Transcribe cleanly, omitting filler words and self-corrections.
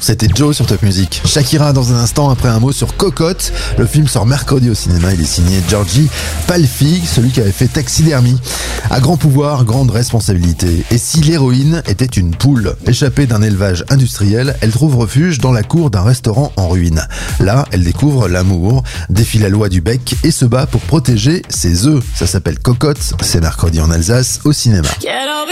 C'était Joe sur Top Music. Shakira dans un instant après un mot sur Cocotte. Le film sort mercredi au cinéma. Il est signé Georgi Palfi, celui qui avait fait Taxidermie. À grand pouvoir, grande responsabilité. Et si l'héroïne était une poule échappée d'un élevage industriel, elle trouve refuge dans la cour d'un restaurant en ruine. Là, elle découvre l'amour, défie la loi du bec et se bat pour protéger ses œufs. Ça s'appelle Cocotte. C'est mercredi en Alsace au cinéma.